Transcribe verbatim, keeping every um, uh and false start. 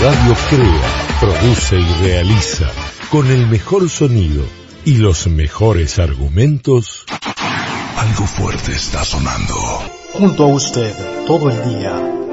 Radio crea, produce y realiza con el mejor sonido y los mejores argumentos. Algo fuerte está sonando. Junto a usted todo el día.